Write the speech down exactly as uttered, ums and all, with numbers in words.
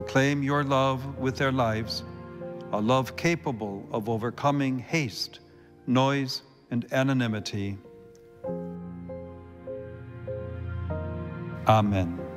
Claim your love with their lives, a love capable of overcoming haste, noise, and anonymity. Amen.